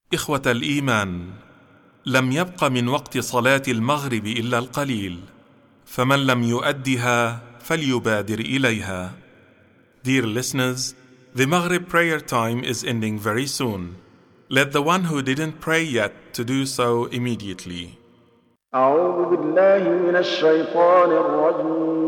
إخوة الإيمان، لم يبق من وقت صلاة المغرب إلا القليل، فمن لم يؤدها فليبادر إليها. Dear listeners, the Maghrib prayer time is ending very soon. Let the one who didn't pray yet to do so immediately. أعوذ بالله من الشيطان الرجيم